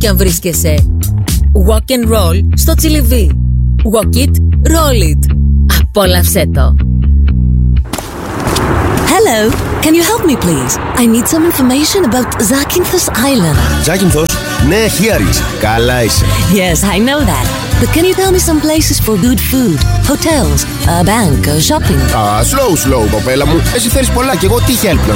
κι αν βρίσκεσαι. Walk and roll στο Τσιλιβί. Walk it, roll it. Απόλαυσέ το. Hello, can you help me please? I need some information about Zakynthos Island. Zakynthos? Ναι, χίαρης. Καλά είσαι. Yes, I know that. But can you tell me some places for good food? Hotels, a bank, shopping? Slow, κοπέλα μου. Εσύ θέλεις πολλά και εγώ τι help να